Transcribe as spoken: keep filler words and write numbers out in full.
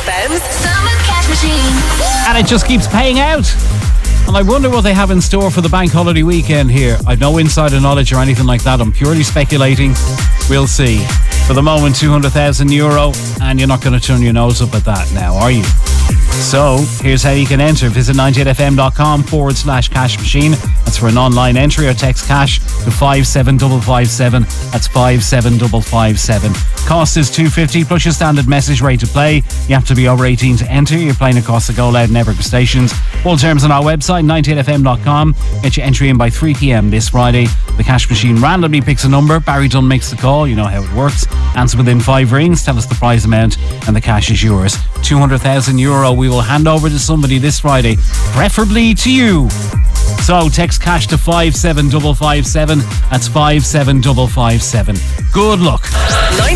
F M's Summer Cash Machine. And it just keeps paying out. And I wonder what they have in store for the bank holiday weekend here. I've no insider knowledge or anything like that. I'm purely speculating. We'll see. For the moment, two hundred thousand euro, and you're not going to turn your nose up at that now, are you? So, here's how you can enter. Visit ninety-eight fm.com forward slash cash machine. That's for an online entry, or text cash to five seven five five seven. That's five seven five five seven. Cost is two fifty plus your standard message rate to play. You have to be over eighteen to enter. You're playing across the Go Loud Network of stations. All terms on our website, ninety-eight f m dot com. Get your entry in by three p.m. this Friday. The cash machine randomly picks a number. Barry Dunn makes the call. You know how it works. Answer within five rings. Tell us the prize amount, and the cash is yours. two hundred thousand euro we will hand over to somebody this Friday, preferably to you. So text cash to five seven five five seven. That's five seven five five seven. Good luck.